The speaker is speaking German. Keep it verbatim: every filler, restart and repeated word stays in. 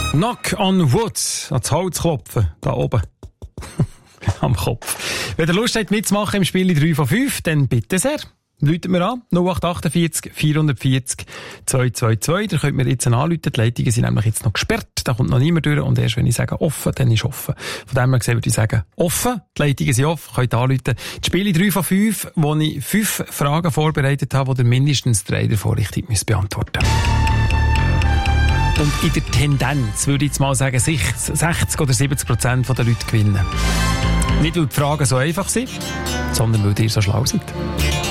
Knock on Wood, ans Holz klopfen, da oben. Am Kopf. Wenn ihr Lust habt mitzumachen im Spiel drei von fünf, dann bitte sehr. Läutet mir an, null acht achtundvierzig vierhundertvierzig zweihundertzweiundzwanzig. Da könnt ihr jetzt anrufen. Die Leitungen sind nämlich jetzt noch gesperrt. Da kommt noch niemand durch. Und erst wenn ich sage offen, dann ist offen. Von dem her gesehen würde ich sagen offen. Die Leitungen sind offen. Könnt anrufen. Die Spiele drei von fünf, wo ich fünf Fragen vorbereitet habe, die ihr mindestens drei davon richtig müsst beantworten. Und in der Tendenz würde ich jetzt mal sagen, sechzig oder siebzig Prozent der Leute gewinnen. Nicht, weil die Fragen so einfach sind, sondern weil ihr so schlau seid.